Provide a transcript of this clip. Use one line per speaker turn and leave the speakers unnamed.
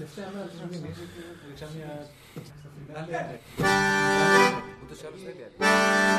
τελευταία μέρα της μήνης ρίξα μια... Ούτως ή άλλως δεν διαλύει.